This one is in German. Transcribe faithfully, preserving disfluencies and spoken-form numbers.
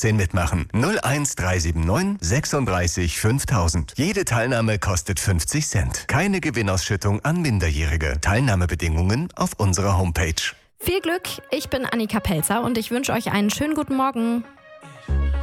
achtzehn mitmachen. null eins drei sieben neun sechsunddreißig fünftausend. Jede Teilnahme kostet fünfzig Cent. Keine Gewinnausschüttung an Minderjährige. Teilnahmebedingungen auf unserer Homepage. Viel Glück, ich bin Annika Pelzer und ich wünsche euch einen schönen guten Morgen.